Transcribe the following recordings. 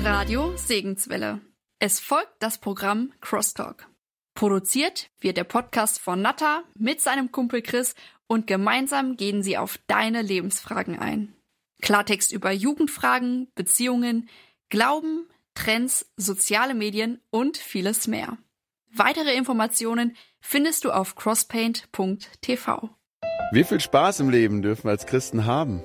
Radio Segenswelle. Es folgt das Programm Crosstalk. Produziert wird der Podcast von Natta mit seinem Kumpel Chris und gemeinsam gehen sie auf deine Lebensfragen ein. Klartext über Jugendfragen, Beziehungen, Glauben, Trends, soziale Medien und vieles mehr. Weitere Informationen findest du auf crosspaint.tv. Wie viel Spaß im Leben dürfen wir als Christen haben?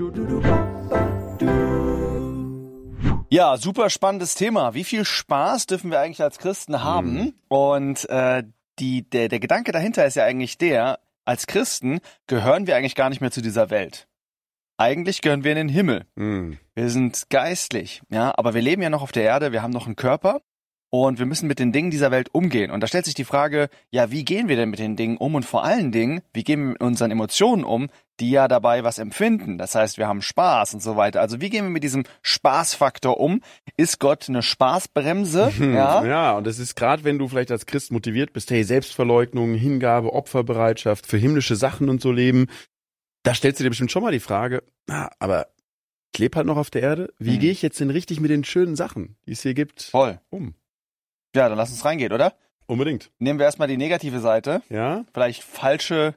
Ja, super spannendes Thema. Wie viel Spaß dürfen wir eigentlich als Christen haben? Und der Gedanke dahinter ist ja eigentlich der, als Christen gehören wir eigentlich gar nicht mehr zu dieser Welt. Eigentlich gehören wir in den Himmel. Wir sind geistlich, ja, aber wir leben ja noch auf der Erde, wir haben noch einen Körper und wir müssen mit den Dingen dieser Welt umgehen. Und da stellt sich die Frage, ja, wie gehen wir denn mit den Dingen um? Und vor allen Dingen, wie gehen wir mit unseren Emotionen um, die ja dabei was empfinden? Das heißt, wir haben Spaß und so weiter. Also wie gehen wir mit diesem Spaßfaktor um? Ist Gott eine Spaßbremse? Ja, und das ist gerade, wenn du vielleicht als Christ motiviert bist, hey, Selbstverleugnung, Hingabe, Opferbereitschaft, für himmlische Sachen und so leben, da stellst du dir bestimmt schon mal die Frage, aber ich lebe halt noch auf der Erde, wie gehe ich jetzt denn richtig mit den schönen Sachen, die es hier gibt, um? Ja, dann lass uns reingehen, oder? Unbedingt. Nehmen wir erstmal die negative Seite. Ja. Vielleicht falsche,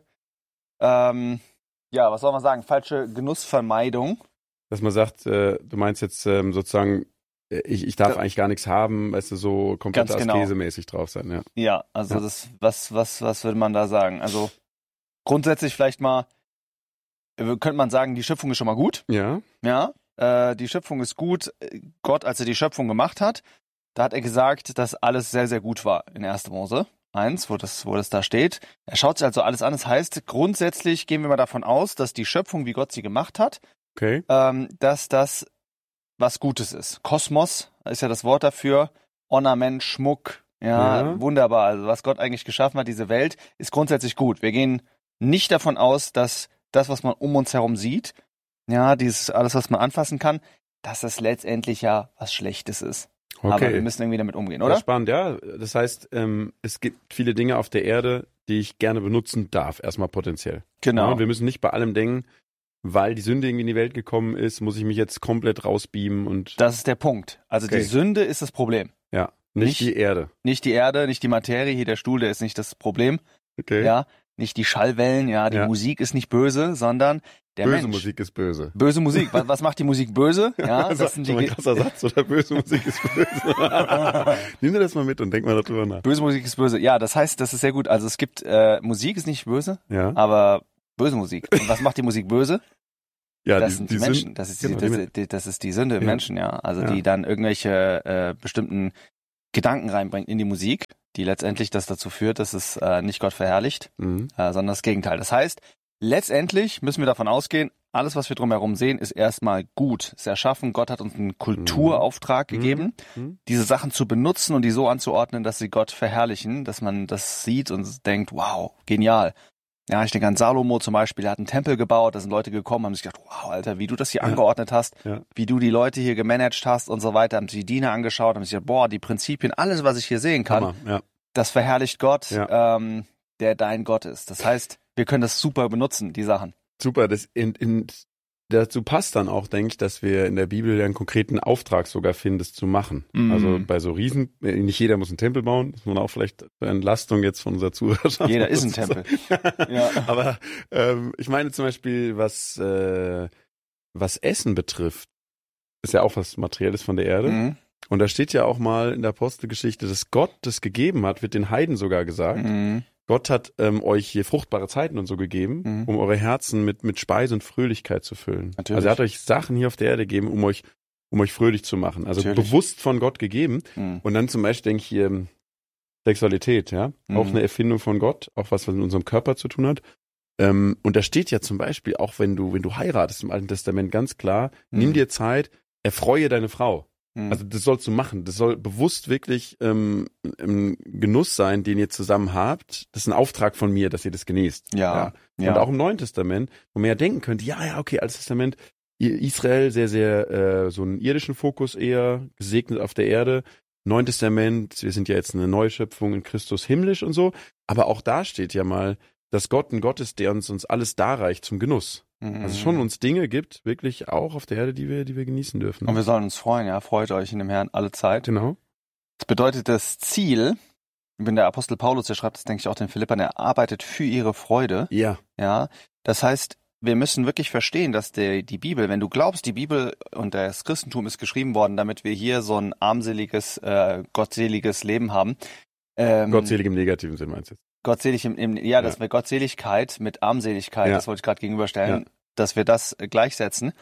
was soll man sagen, falsche Genussvermeidung. Dass man sagt, du meinst jetzt sozusagen, ich darf eigentlich gar nichts haben, weißt du, so komplett askesemäßig drauf sein, ja. Ja, also das, was würde man da sagen? Also grundsätzlich vielleicht mal, könnte man sagen, die Schöpfung ist schon mal gut. Ja. Ja, die Schöpfung ist gut. Gott, als er die Schöpfung gemacht hat, da hat er gesagt, dass alles sehr, sehr gut war in 1. Mose 1, wo das da steht. Er schaut sich also alles an. Das heißt, grundsätzlich gehen wir mal davon aus, dass die Schöpfung, wie Gott sie gemacht hat, dass das was Gutes ist. Kosmos ist ja das Wort dafür. Ornament, Schmuck, ja, wunderbar. Also was Gott eigentlich geschaffen hat, diese Welt, ist grundsätzlich gut. Wir gehen nicht davon aus, dass das, was man um uns herum sieht, ja, dieses alles, was man anfassen kann, dass das letztendlich ja was Schlechtes ist. Okay. Aber wir müssen irgendwie damit umgehen, oder? Das ist spannend, ja. Das heißt, es gibt viele Dinge auf der Erde, die ich gerne benutzen darf, erstmal potenziell. Genau. Ja, und wir müssen nicht bei allem denken, weil die Sünde irgendwie in die Welt gekommen ist, muss ich mich jetzt komplett rausbeamen und... Das ist der Punkt. Also die Sünde ist das Problem. Ja, nicht die Erde. Nicht die Erde, nicht die Materie. Hier der Stuhl, der ist nicht das Problem. Okay. Ja, nicht die Schallwellen, die Musik ist nicht böse, sondern der Mensch. Böse Musik ist böse. Böse Musik. Was macht die Musik böse? Ja, das ist ein krasser Satz, oder? Böse Musik ist böse. Nimm dir das mal mit und denk mal darüber nach. Böse Musik ist böse. Ja, das heißt, das ist sehr gut. Also es gibt, Musik ist nicht böse, aber böse Musik. Und was macht die Musik böse? Ja, das sind die Menschen. Das ist die Sünde im Menschen, ja. Also die dann irgendwelche bestimmten Gedanken reinbringt in die Musik, die letztendlich das dazu führt, dass es nicht Gott verherrlicht, sondern das Gegenteil. Das heißt, letztendlich müssen wir davon ausgehen, alles, was wir drumherum sehen, ist erstmal gut, ist erschaffen. Gott hat uns einen Kulturauftrag gegeben, diese Sachen zu benutzen und die so anzuordnen, dass sie Gott verherrlichen, dass man das sieht und denkt, wow, genial. Ja, ich denke an Salomo zum Beispiel, der hat einen Tempel gebaut, da sind Leute gekommen, haben sich gedacht, wow, Alter, wie du das hier angeordnet hast, wie du die Leute hier gemanagt hast und so weiter, haben sich die Diener angeschaut, haben sich gedacht, boah, die Prinzipien, alles, was ich hier sehen kann, das verherrlicht Gott, der dein Gott ist. Das heißt, wir können das super benutzen, die Sachen. Super, dazu passt dann auch, denke ich, dass wir in der Bibel einen konkreten Auftrag sogar finden, das zu machen. Also bei so Riesen, nicht jeder muss einen Tempel bauen, das ist nun auch vielleicht eine Entlastung jetzt von unserer Zuhörerschaft. Jeder ist ein Tempel. Aber ich meine zum Beispiel, was Essen betrifft, ist ja auch was Materielles von der Erde. Und da steht ja auch mal in der Apostelgeschichte, dass Gott das gegeben hat, wird den Heiden sogar gesagt. Gott hat euch hier fruchtbare Zeiten und so gegeben, um eure Herzen mit Speise und Fröhlichkeit zu füllen. Natürlich. Also er hat euch Sachen hier auf der Erde gegeben, um euch fröhlich zu machen. Also bewusst von Gott gegeben. Und dann zum Beispiel denke ich hier Sexualität, auch eine Erfindung von Gott, auch was mit unserem Körper zu tun hat. Und da steht ja zum Beispiel, auch wenn du heiratest im Alten Testament ganz klar, nimm dir Zeit, erfreue deine Frau. Also das sollst du machen. Das soll bewusst wirklich im Genuss sein, den ihr zusammen habt. Das ist ein Auftrag von mir, dass ihr das genießt. Ja. Und auch im Neuen Testament, wo man ja denken könnte, okay, Altes Testament, Israel sehr, sehr so einen irdischen Fokus eher, gesegnet auf der Erde. Neuen Testament, wir sind ja jetzt eine Neuschöpfung in Christus himmlisch und so. Aber auch da steht ja mal, dass Gott ein Gott ist, der uns alles darreicht zum Genuss. Also schon uns Dinge gibt, wirklich auch auf der Erde, die wir genießen dürfen. Und wir sollen uns freuen, ja. Freut euch in dem Herrn alle Zeit. Genau. Das bedeutet, das Ziel, wenn der Apostel Paulus, der schreibt das, denke ich, auch den Philippern, er arbeitet für ihre Freude. Ja. Ja. Das heißt, wir müssen wirklich verstehen, dass die Bibel, wenn du glaubst, die Bibel und das Christentum ist geschrieben worden, damit wir hier so ein armseliges, gottseliges Leben haben. Gottselig im negativen Sinn meinst du? Gottselig dass wir Gottseligkeit mit Armseligkeit, das wollte ich gerade gegenüberstellen, dass wir das gleichsetzen,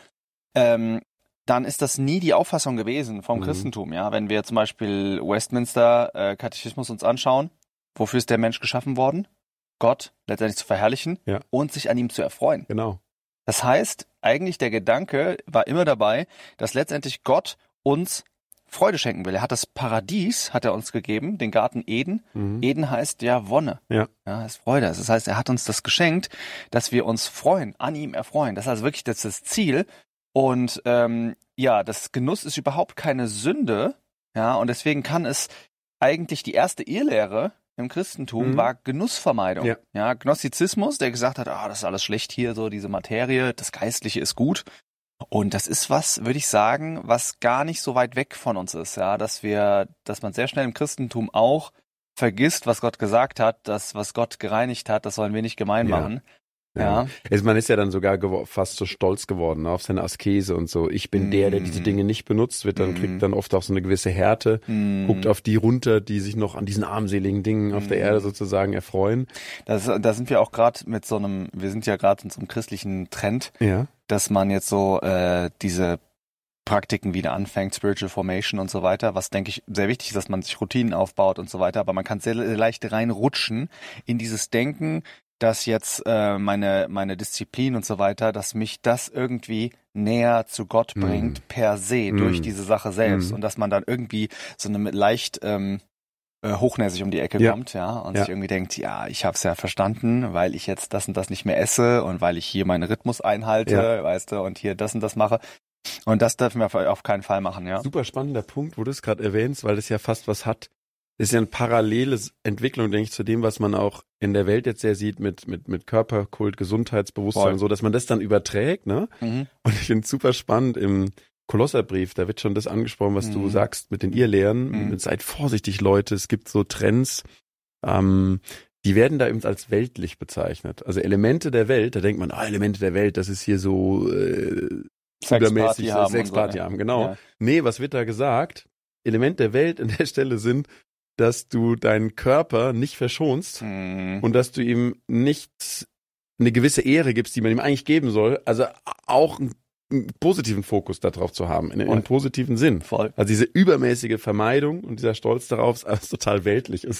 dann ist das nie die Auffassung gewesen vom Christentum, ja. Wenn wir zum Beispiel Westminster Katechismus uns anschauen, wofür ist der Mensch geschaffen worden? Gott letztendlich zu verherrlichen und sich an ihm zu erfreuen. Genau. Das heißt, eigentlich der Gedanke war immer dabei, dass letztendlich Gott uns Freude schenken will. Er hat das Paradies, hat er uns gegeben, den Garten Eden. Eden heißt ja Wonne. Ja, ist Freude. Das heißt, er hat uns das geschenkt, dass wir uns freuen, an ihm erfreuen. Das ist also wirklich das Ziel. Und das Genuss ist überhaupt keine Sünde. Ja, und deswegen kann es eigentlich die erste Irrlehre im Christentum war Genussvermeidung. Ja, Gnostizismus, der gesagt hat, das ist alles schlecht hier, so diese Materie, das Geistliche ist gut. Und das ist was, würde ich sagen, was gar nicht so weit weg von uns ist, ja, dass man sehr schnell im Christentum auch vergisst, was Gott gesagt hat, das, was Gott gereinigt hat, das sollen wir nicht gemein machen. Ja. Man ist ja dann sogar fast so stolz geworden auf seine Askese und so. Ich bin der diese Dinge nicht benutzt, kriegt dann oft auch so eine gewisse Härte, guckt auf die runter, die sich noch an diesen armseligen Dingen auf der Erde sozusagen erfreuen. Da sind wir auch gerade wir sind ja gerade in so einem christlichen Trend, dass man jetzt so diese Praktiken wieder anfängt, Spiritual Formation und so weiter, was, denke ich, sehr wichtig ist, dass man sich Routinen aufbaut und so weiter, aber man kann sehr leicht reinrutschen in dieses Denken, dass jetzt meine Disziplin und so weiter, dass mich das irgendwie näher zu Gott bringt, per se, durch diese Sache selbst. Und dass man dann irgendwie so eine leicht hochnäsig um die Ecke kommt, und sich irgendwie denkt, ich hab's ja verstanden, weil ich jetzt das und das nicht mehr esse und weil ich hier meinen Rhythmus einhalte, weißt du, und hier das und das mache. Und das dürfen wir auf keinen Fall machen, ja. Super spannender Punkt, wo du es gerade erwähnst, weil das ja fast was hat. Das ist ja eine parallele Entwicklung, denke ich, zu dem, was man auch in der Welt jetzt sehr sieht mit Körperkult, Gesundheitsbewusstsein und so, dass man das dann überträgt, ne? Und ich finde es super spannend im Kolosserbrief, da wird schon das angesprochen, was du sagst mit den Irrlehren. Seid vorsichtig, Leute, es gibt so Trends, die werden da eben als weltlich bezeichnet. Also Elemente der Welt, da denkt man, Elemente der Welt, das ist hier so Sexparty haben, genau. Ja. Nee, was wird da gesagt? Element der Welt an der Stelle sind, dass du deinen Körper nicht verschonst und dass du ihm nicht eine gewisse Ehre gibst, die man ihm eigentlich geben soll. Also auch einen positiven Fokus darauf zu haben, in einem positiven Sinn. Voll. Also diese übermäßige Vermeidung und dieser Stolz darauf ist alles total weltlich.